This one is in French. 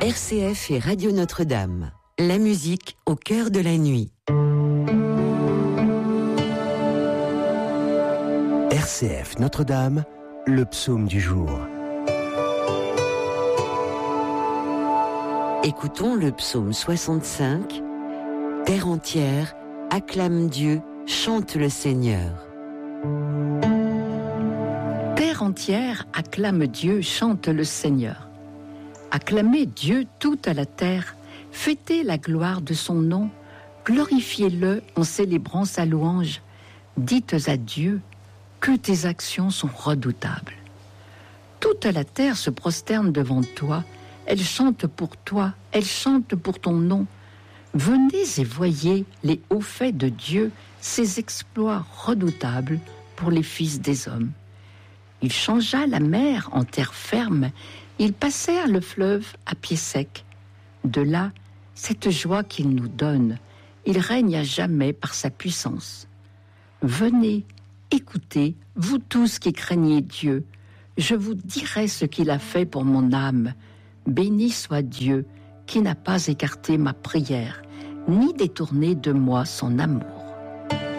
RCF et Radio Notre-Dame. La musique au cœur de la nuit. RCF Notre-Dame, le psaume du jour. Écoutons le psaume 65. Terre entière, acclame Dieu, chante le Seigneur. Terre entière, acclame Dieu, chante le Seigneur. Acclamez Dieu toute la terre, fêtez la gloire de son nom, glorifiez-le en célébrant sa louange. Dites à Dieu que tes actions sont redoutables. Toute la terre se prosterne devant toi, elle chante pour toi, elle chante pour ton nom. Venez et voyez les hauts faits de Dieu, ses exploits redoutables pour les fils des hommes. Il changea la mer en terre ferme, ils passèrent le fleuve à pied sec. De là, cette joie qu'il nous donne, il règne à jamais par sa puissance. Venez, écoutez, vous tous qui craignez Dieu, je vous dirai ce qu'il a fait pour mon âme. Béni soit Dieu qui n'a pas écarté ma prière, ni détourné de moi son amour.